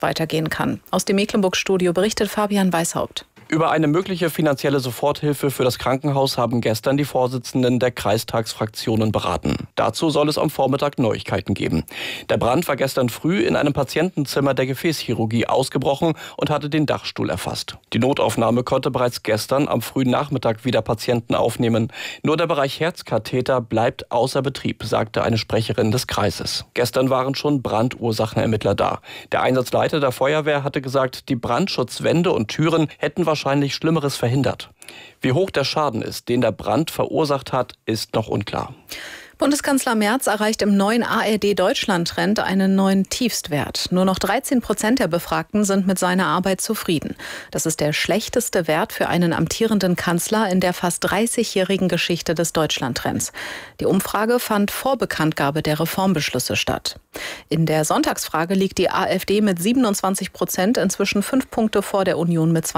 weitergehen kann. Aus dem Mecklenburg-Studio berichtet Fabian Weishaupt. Über eine mögliche finanzielle Soforthilfe für das Krankenhaus haben gestern die Vorsitzenden der Kreistagsfraktionen beraten. Dazu soll es am Vormittag Neuigkeiten geben. Der Brand war gestern früh in einem Patientenzimmer der Gefäßchirurgie ausgebrochen und hatte den Dachstuhl erfasst. Die Notaufnahme konnte bereits gestern am frühen Nachmittag wieder Patienten aufnehmen. Nur der Bereich Herzkatheter bleibt außer Betrieb, sagte eine Sprecherin des Kreises. Gestern waren schon Brandursachenermittler da. Der Einsatzleiter der Feuerwehr hatte gesagt, die Brandschutzwände und Türen hätten wahrscheinlich Schlimmeres verhindert. Wie hoch der Schaden ist, den der Brand verursacht hat, ist noch unklar. Bundeskanzler Merz erreicht im neuen ARD-Deutschland-Trend einen neuen Tiefstwert. Nur noch 13% der Befragten sind mit seiner Arbeit zufrieden. Das ist der schlechteste Wert für einen amtierenden Kanzler in der fast 30-jährigen Geschichte des Deutschland-Trends. Die Umfrage fand vor Bekanntgabe der Reformbeschlüsse statt. In der Sonntagsfrage liegt die AfD mit 27% inzwischen 5 Punkte vor der Union mit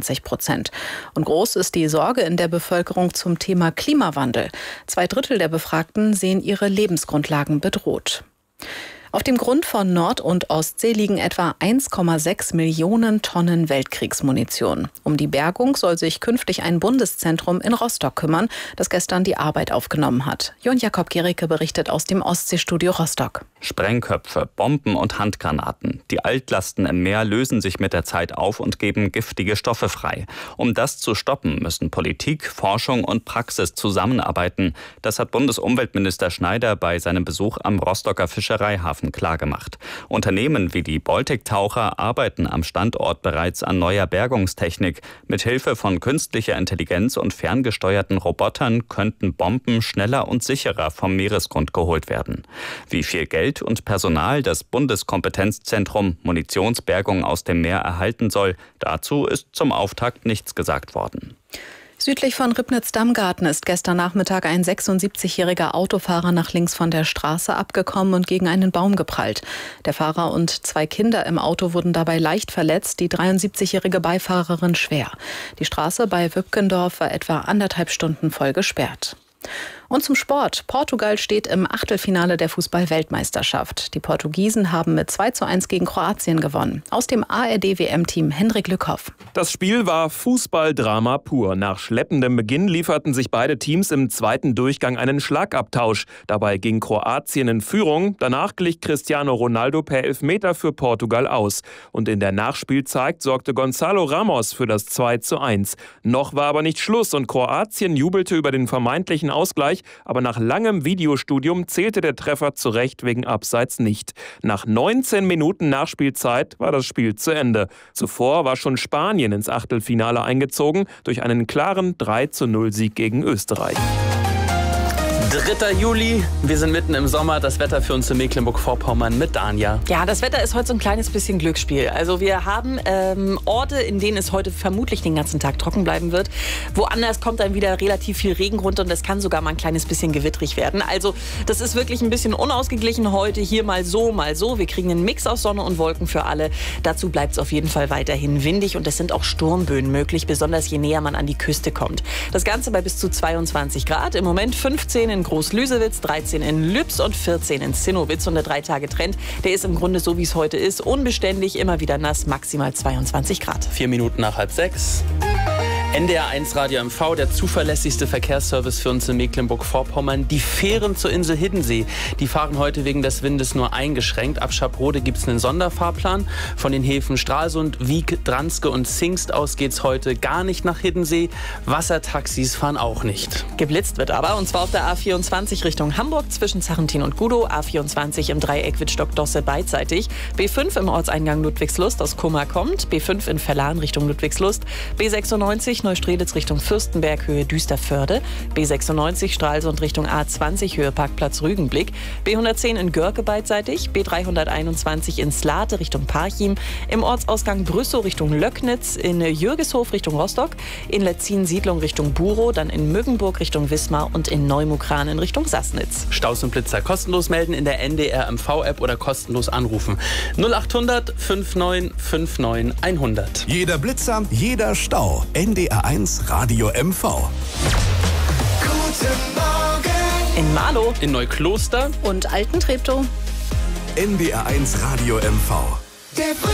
22%. Und groß ist die Sorge in der Bevölkerung zum Thema Klimawandel. 2/3 der Befragten sehen ihre Lebensgrundlagen bedroht. Auf dem Grund von Nord- und Ostsee liegen etwa 1,6 Millionen Tonnen Weltkriegsmunition. Um die Bergung soll sich künftig ein Bundeszentrum in Rostock kümmern, das gestern die Arbeit aufgenommen hat. Jon Jakob Gericke berichtet aus dem Ostseestudio Rostock. Sprengköpfe, Bomben und Handgranaten. Die Altlasten im Meer lösen sich mit der Zeit auf und geben giftige Stoffe frei. Um das zu stoppen, müssen Politik, Forschung und Praxis zusammenarbeiten. Das hat Bundesumweltminister Schneider bei seinem Besuch am Rostocker Fischereihafen klargemacht. Unternehmen wie die Baltic-Taucher arbeiten am Standort bereits an neuer Bergungstechnik. Mithilfe von künstlicher Intelligenz und ferngesteuerten Robotern könnten Bomben schneller und sicherer vom Meeresgrund geholt werden. Wie viel Geld und Personal das Bundeskompetenzzentrum Munitionsbergung aus dem Meer erhalten soll, dazu ist zum Auftakt nichts gesagt worden. Südlich von Ribnitz-Damgarten ist gestern Nachmittag ein 76-jähriger Autofahrer nach links von der Straße abgekommen und gegen einen Baum geprallt. Der Fahrer und 2 Kinder im Auto wurden dabei leicht verletzt, die 73-jährige Beifahrerin schwer. Die Straße bei Wübkendorf war etwa 1,5 Stunden voll gesperrt. Und zum Sport. Portugal steht im Achtelfinale der Fußball-Weltmeisterschaft. Die Portugiesen haben mit 2:1 gegen Kroatien gewonnen. Aus dem ARD-WM-Team Hendrik Lückhoff. Das Spiel war Fußballdrama pur. Nach schleppendem Beginn lieferten sich beide Teams im zweiten Durchgang einen Schlagabtausch. Dabei ging Kroatien in Führung. Danach glich Cristiano Ronaldo per Elfmeter für Portugal aus. Und in der Nachspielzeit sorgte Gonzalo Ramos für das 2:1. Noch war aber nicht Schluss und Kroatien jubelte über den vermeintlichen Ausgleich. Aber nach langem Videostudium zählte der Treffer zu Recht wegen Abseits nicht. Nach 19 Minuten Nachspielzeit war das Spiel zu Ende. Zuvor war schon Spanien ins Achtelfinale eingezogen durch einen klaren 3:0-Sieg gegen Österreich. 3. Juli, wir sind mitten im Sommer. Das Wetter für uns in Mecklenburg-Vorpommern mit Danja. Ja, das Wetter ist heute so ein kleines bisschen Glücksspiel. Also wir haben Orte, in denen es heute vermutlich den ganzen Tag trocken bleiben wird. Woanders kommt dann wieder relativ viel Regen runter und es kann sogar mal ein kleines bisschen gewittrig werden. Also das ist wirklich ein bisschen unausgeglichen heute. Hier mal so, mal so. Wir kriegen einen Mix aus Sonne und Wolken für alle. Dazu bleibt es auf jeden Fall weiterhin windig und es sind auch Sturmböen möglich, besonders je näher man an die Küste kommt. Das Ganze bei bis zu 22 Grad. Im Moment 15 in Groß-Lüsewitz, 13 in Lübs und 14 in Zinnowitz. Und der 3-Tage-Trend, der ist im Grunde so, wie es heute ist. Unbeständig, immer wieder nass, maximal 22 Grad. 4 Minuten nach 5:30. NDR1 Radio MV, der zuverlässigste Verkehrsservice für uns in Mecklenburg-Vorpommern. Die Fähren zur Insel Hiddensee, die fahren heute wegen des Windes nur eingeschränkt. Ab Schaprode gibt es einen Sonderfahrplan. Von den Häfen Stralsund, Wiek, Dranske und Zingst aus geht es heute gar nicht nach Hiddensee. Wassertaxis fahren auch nicht. Geblitzt wird aber, und zwar auf der A24 Richtung Hamburg zwischen Zachentin und Gudow, A24 im Dreieck Wittstock-Dosse beidseitig, B5 im Ortseingang Ludwigslust aus Kummer kommt, B5 in Verlan Richtung Ludwigslust, B96 Neustrelitz Richtung Fürstenberg, Höhe Düsterförde, B96 Stralsund Richtung A20, Höhe Parkplatz Rügenblick, B110 in Görke beidseitig, B321 in Slate Richtung Parchim, im Ortsausgang Brüssow Richtung Löcknitz, in Jürgeshof Richtung Rostock, in Letzin-Siedlung Richtung Burow, dann in Mögenburg Richtung Wismar und in Neumukran in Richtung Sassnitz. Staus und Blitzer kostenlos melden in der NDR MV-App oder kostenlos anrufen. 0800 59 59 100. Jeder Blitzer, jeder Stau. NDR1 Radio MV. Guten Morgen. In Marlow, In Neukloster und Altentreptow. NDR1 Radio MV.